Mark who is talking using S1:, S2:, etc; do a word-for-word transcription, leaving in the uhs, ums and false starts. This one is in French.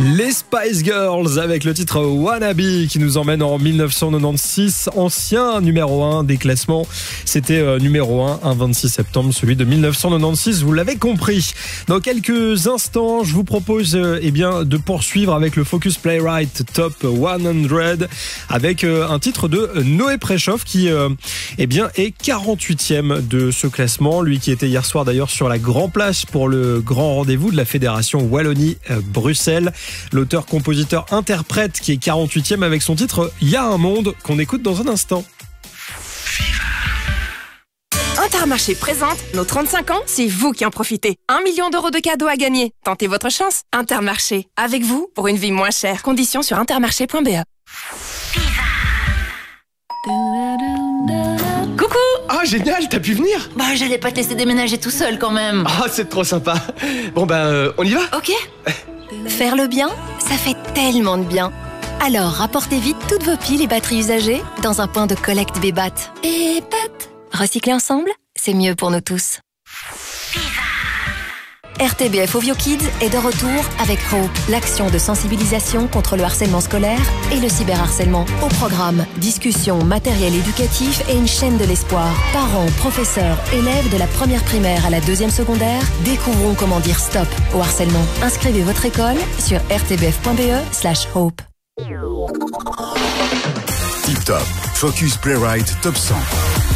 S1: Les Spice Girls avec le titre Wannabe qui nous emmène en mille neuf cent quatre-vingt-seize, ancien numéro un des classements. C'était euh, numéro un, un vingt-six septembre, celui de mille neuf cent quatre-vingt-seize, vous l'avez compris. Dans quelques instants, je vous propose euh, eh bien, de poursuivre avec le Focus Playwright Top cent avec euh, un titre de Noé Préchoff qui euh, eh bien, est quarante-huitième de ce classement. Lui qui était hier soir d'ailleurs sur la Grand Place pour le grand rendez-vous de la Fédération Wallonie-Bruxelles. L'auteur, compositeur, interprète qui est quarante-huitième avec son titre « Il y a un monde » qu'on écoute dans un instant.
S2: Intermarché présente nos trente-cinq ans, c'est vous qui en profitez. Un million d'euros de cadeaux à gagner. Tentez votre chance. Intermarché, avec vous pour une vie moins chère. Conditions sur intermarché point b e.
S3: Coucou!
S4: Ah, génial, t'as pu venir?
S3: Bah, j'allais pas te laisser déménager tout seul quand même.
S4: Ah, c'est trop sympa. Bon, ben, euh, on y va?
S3: Ok.
S5: Faire le bien, ça fait tellement de bien. Alors, rapportez vite toutes vos piles et batteries usagées dans un point de collecte Bébat. Bébat. Recycler ensemble, c'est mieux pour nous tous. R T B F Ovio Kids est de retour avec Hope, l'action de sensibilisation contre le harcèlement scolaire et le cyberharcèlement. Au programme, discussions, matériel éducatif et une chaîne de l'espoir. Parents, professeurs, élèves de la première primaire à la deuxième secondaire, découvrons comment dire stop au harcèlement. Inscrivez votre école sur r t b f point b e slash hope.
S6: Tip Top, Focus Playwright Top cent.